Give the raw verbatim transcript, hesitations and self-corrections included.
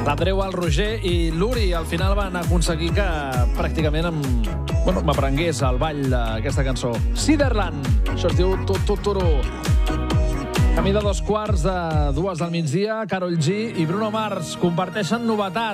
L'Andreu, el Roger i l'Uri al final van aconseguir que pràcticament em, bueno, m'aprengués el ball d'aquesta cançó. Siderland, això es diu Tututuru. Camí de dos quarts de dues del migdia, Karol G i Bruno Mars comparteixen novetat.